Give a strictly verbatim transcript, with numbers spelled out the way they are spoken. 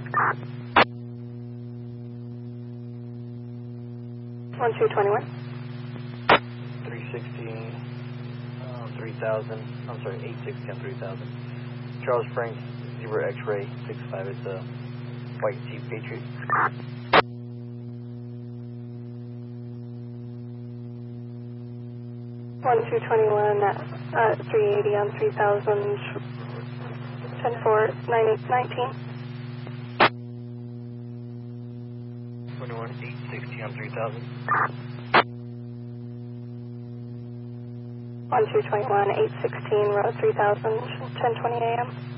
one two twenty-one. three sixteen, uh, three thousand, I'm sorry, eight sixty on three thousand. Charles Frank, Zebra X-Ray, six five, it's a white Jeep Patriot. one two twenty-one, uh, three eighty on three thousand, ten four, nine eight nineteen. twenty-one, eight sixty on three thousand. one two twenty-one, eight sixteen, road three thousand, ten twenty a m.